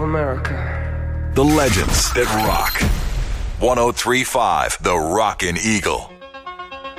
America. The legends that rock. 103.5 The Rockin' Eagle.